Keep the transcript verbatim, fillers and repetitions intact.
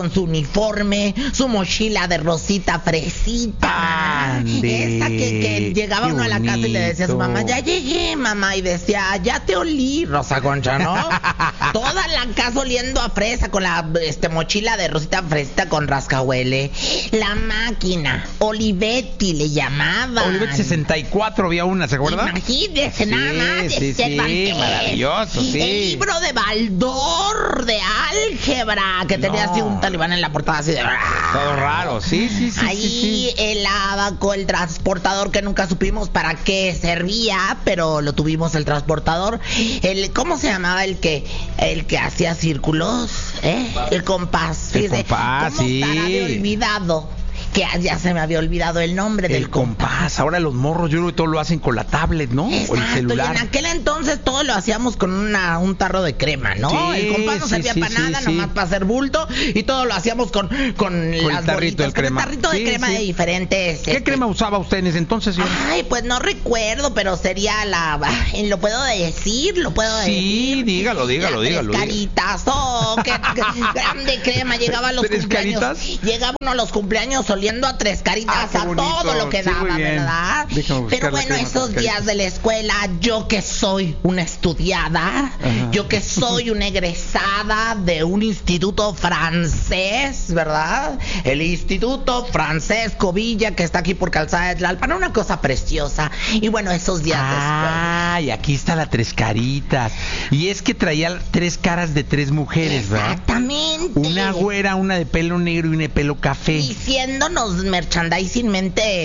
con su uniforme, su mochila de rosita fresita. Ande, esa que, que llegaba uno a la casa y le decía a su mamá, ya llegué, mamá, y decía, ya te olí, Rosa Concha, ¿no? Toda la casa oliendo a fresa con la este, mochila de rosita fresita con rascahuele. La máquina, Olivetti le llamaban. Olivetti sesenta y cuatro había una, ¿se acuerda? Imagínese, Sí, nada más de sí, sí, Cervantes. maravilloso, sí. El libro de Baldor de álgebra, que tenía No. así un talibán en la portada así de... Todo raro, sí, sí, sí. Ahí sí, sí. el abaco, el transportador que nunca supimos para qué servía, pero lo tuvimos el transportador. El, ¿cómo se llamaba el que el que hacía círculos? ¿Eh? El compás. El Fíjese, compás, ¿cómo sí. estará de olvidado? Que ya se me había olvidado el nombre El del compás. compás. Ahora los morros, yo creo que todo lo hacen con la tablet, ¿no? Exacto, o el celular. y en aquel entonces todo lo hacíamos con una, un tarro de crema, ¿no? Sí, el compás no sí, servía sí, para sí, nada, sí. nomás para hacer bulto, y todo lo hacíamos con, con, el las tarrito bolitas, de con crema. el tarrito de Sí, crema sí. de diferentes... ¿Qué este, crema usaba usted en ese entonces, señor? Ay, pues no recuerdo, pero sería la... ¿Lo puedo decir? ¿Lo puedo Sí, decir? dígalo, dígalo, La dígalo. Tres Caritas, oh, qué, qué grande crema. Llegaba a los ¿Tres cumpleaños. Caritas? Llegaba uno a los cumpleaños oliendo a Tres Caritas, Ah, qué a bonito. todo lo que Sí, muy daba, bien. ¿verdad? Déjame buscar Pero la bueno, crema esos Tres días Caritas. de la escuela, yo que soy una estudiada, Ajá. yo que soy una egresada de un instituto francés, ¿verdad? El Instituto Francesco Villa, que está aquí por Calzada de Tlalpan, una cosa preciosa. Y bueno, esos días de escuela. Ay, aquí está la Tres Caritas. Y es que traía tres caras de tres mujeres, ¿verdad? Exactamente. Una güera, una de pelo negro y una de pelo café. Diciéndonos merchandisingmente